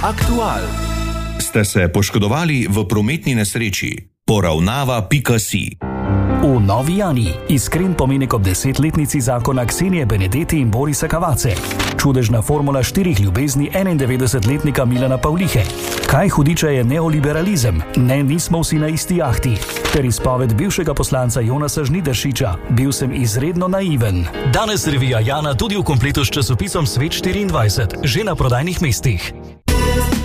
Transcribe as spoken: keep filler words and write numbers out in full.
Aktual. Ste se poškodovali v prometni nesreči? Poravnava pika si. V Novi Jani iskren pomenek ob desetletnici zakona Ksenije Benedeti in Borisa Kavace. Čudežna formula štirih ljubezni enaindevetdesetletnika Milana Pavlihe. Kaj hudiča je neoliberalizem? Ne, nismo vsi na isti jahti. Ter izpoved bivšega poslanca Jonasa Žnidaršiča. Bil sem izredno naiven. Danes revija Jana tudi v kompletu s časopisom Svet štiriindvajset, že na prodajnih mestih.